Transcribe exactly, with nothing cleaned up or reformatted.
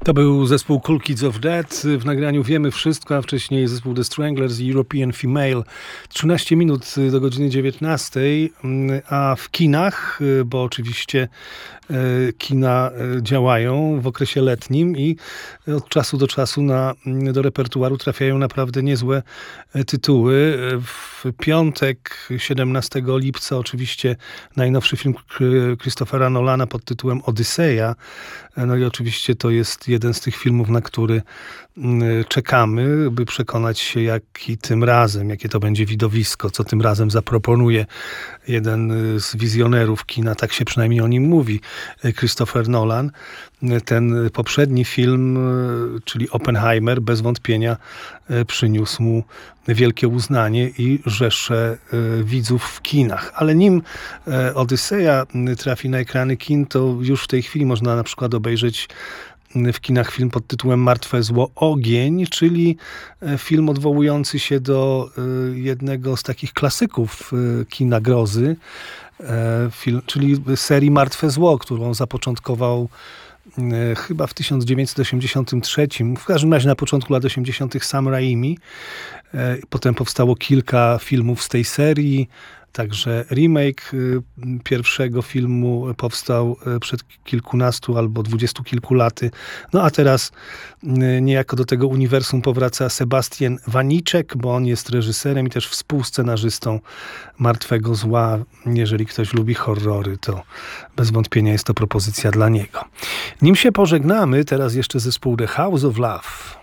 To był zespół Cool Kids of Death w nagraniu Wiemy Wszystko, a wcześniej zespół The Stranglers i European Female. trzynaście minut do godziny dziewiętnastej, a w kinach, bo oczywiście kina działają w okresie letnim i od czasu do czasu na, do repertuaru trafiają naprawdę niezłe tytuły. W piątek, siedemnastego lipca, oczywiście najnowszy film Christophera Nolana pod tytułem Odyseja. No i oczywiście to jest jeden z tych filmów, na który czekamy, by przekonać się, jaki tym razem, jakie to będzie widowisko, co tym razem zaproponuje jeden z wizjonerów kina, tak się przynajmniej o nim mówi, Christopher Nolan. Ten poprzedni film, czyli Oppenheimer, bez wątpienia przyniósł mu wielkie uznanie i rzesze widzów w kinach. Ale nim Odyseja trafi na ekrany kin, to już w tej chwili można na przykład obejrzeć w kinach film pod tytułem Martwe zło Ogień, czyli film odwołujący się do jednego z takich klasyków kina grozy, film, czyli serii Martwe zło, którą zapoczątkował chyba w tysiąc dziewięćset osiemdziesiątym trzecim, w każdym razie na początku lat osiemdziesiątych Sam Raimi. Potem powstało kilka filmów z tej serii. Także remake pierwszego filmu powstał przed kilkunastu albo dwudziestu kilku laty. No a teraz niejako do tego uniwersum powraca Sebastian Waniczek, bo on jest reżyserem i też współscenarzystą Martwego zła. Jeżeli ktoś lubi horrory, to bez wątpienia jest to propozycja dla niego. Nim się pożegnamy, teraz jeszcze zespół The House of Love.